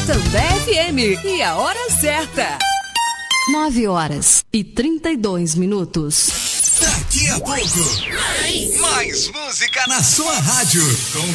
Candé FM e a hora certa. 9h32. Daqui a pouco, mais música na sua rádio. Com